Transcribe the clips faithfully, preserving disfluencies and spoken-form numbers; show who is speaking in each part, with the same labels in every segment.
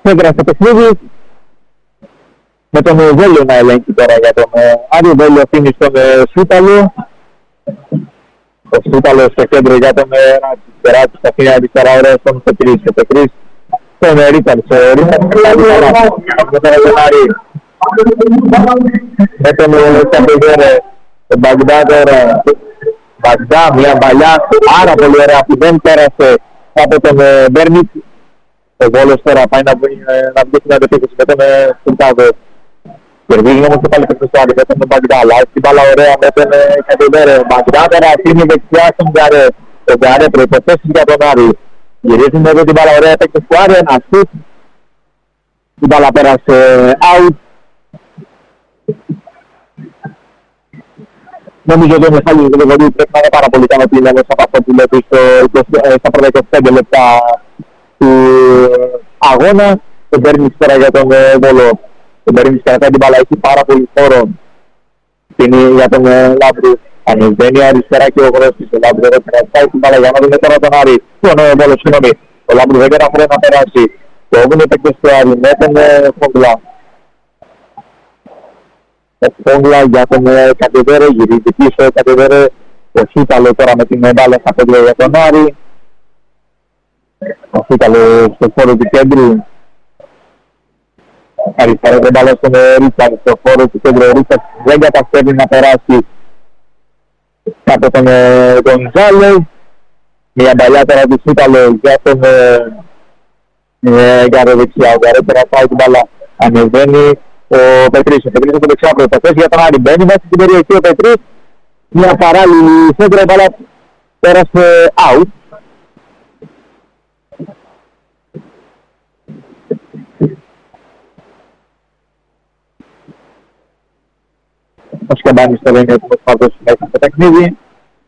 Speaker 1: σέντρα στο παιχνίδι. Με τον Βέλιο να ελέγχει τώρα για τον Άρη. Ο Βέλιο αφήνει στον Σούταλο. Ο Σούταλος στο κέντρο για τον Ράτσι. Ράτσι θα αφήνει αριστερά ωραία στον Πετρίς. Ο Πετρίς στον Ρίταρς. Ο Ρίταρς με τον Άρη. Με τον Καπεδέρε. Τον Μπαγδά τώρα. Μπαγδά, μια μπαλιά πάρα πολύ ωραία που δεν πέρασε από τον Μπέρνιτ. Ο Βόλος τώρα πάει να βγει στην αντεπίθεση με τον Σουλτάδο. Κερδίζει όμως και πάλι στο Άρη με τον Μπαγδά. Αλλάζει την μπάλα ωραία με τον Καπεδέρε. Ο Μπαγδά τώρα αφήνει δεξιά στον Γκαρέ. Ο Γκαρέ προϋποθέσεις για τον Άρη. Γυρίζουμε εδώ την μπάλα ωραία παίκτες του Άρη. Ένα σουτ. Την μπάλα πέρασε out. Νομίζω ότι ο Μιχάλης Γρηγορίου πρέπει να είναι πάρα πολύ ικανοποιημένος από αυτό που λέει στα πρώτα είκοσι πέντε λεπτά του αγώνα. Τον παίρνει τώρα για τον Βόλο. Τον παίρνει κρατάει την μπάλα, έχει πάρα πολύ χώρο. Είναι για τον Λάμπρου. Ανεβαίνει αριστερά και ο Γρόστης. Ο Λάμπρου δεν κρατάει την μπάλα για να δούμε τώρα τον Άρη. Τον Βόλο, συγγνώμη. Ο Λάμπρου δεν καταφέρει να περάσει. Το όγνο παίκτες του Άρη με τον Φόγκλα. Ο Φόγκλα για τον Κατεβέρε, γυρίζει πίσω ο Κατεβέρε. Ο Σούταλο τώρα με την μπάλα στα πόδια για τον Άρη. Ο Σούταλο στο χώρο του κέντρου. Αριστερά την μπάλα στον Ρίτσαρ, στο χώρο του κέντρου. Ο Ρίτσαρ δεν καταφέρει να περάσει από τον Γκονζάλε. Μια μπαλιά τώρα του Σούταλο για τον Γκαρέ δεξιά. Ο Γκαρέ περασάει την μπάλα, ανεβαίνει ο Πετρίς. Ο Πετρίς από δεξιά προϋποθέσεις για τον Άρη. Μπαίνει μέσα στην περιοχή ο Πετρίς. Μια παράλληλη σέντρα, η μπάλα πέρασε out. Ο Σκαμπάνης τώρα είναι έτοιμος να δώσει μέσα στο παιχνίδι.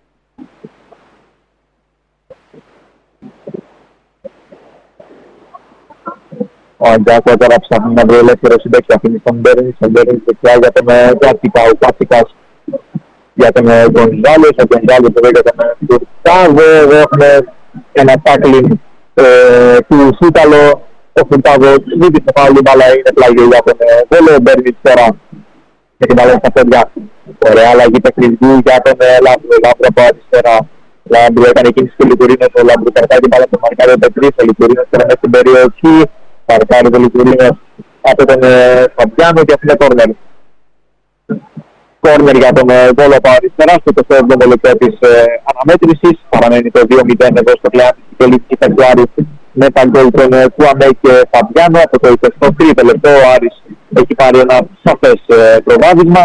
Speaker 1: Ο Αντζάκο τώρα ψάχνει να βρει ελεύθερο συμπαίχτη, αφήνει στον Μπέρνις, τον Μπέρνις δεξιά για τον Κάτικα, ο Κάτικας για τον Γκονζάλες, ο Γκονζάλες εδώ για τον Φουρτάδο. Εδώ έχουμε ένα τάκλιν του Σούταλο. Ο Φουρτάδο ζήτησε πάλι, μπάλα είναι πλάγιο για τον Βόλο. Ο Μπέρνις τώρα με την μπάλα στα πόδια. Ωραία αλλαγή παιχνιδιού για τον Λάμπρου. Λάμπρου από αριστερά. Λάμπρου έκανε κίνηση του Λιτουρίνος. Ο Λάμπρου κρατάει την μπάλα στο μαρκάριο Πετρίς. Ο Λιτουρίνος τώρα μέσα στην περιοχή. Μαρκάρει το Λιτουρίνος από τον Φαμπιάνο και αφήνει κόρνερ. Κόρνερ για τον Βόλο από αριστερά. Στο τεσσεράβο λεπτό της αναμέτρησης. Παραμένει το δύο μηδέν εδώ στο πλειά της τελική του Άρη με τα γκολ των Κουαμέ και Φαμπιάνο. Από το εικοστό τρίτο λεπτό ο Άρης έχει πάρει ένα σαφές προβάδισμα.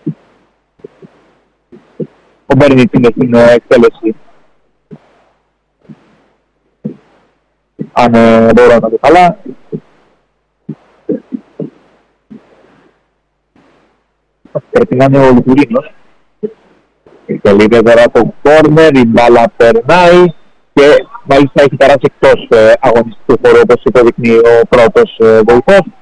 Speaker 1: Ο Μπέρνιτ είναι στην εκτέλεση. Αν μπορώ να το καλά. Πρέπει να είναι ο Λιτουρίνος. Τελείται τώρα το κόρνερ, η μπάλα περνάει και μάλιστα έχει περάσει εκτός αγωνιστικού χώρου, όπως υποδεικνύει ο πρώτος βοηθός.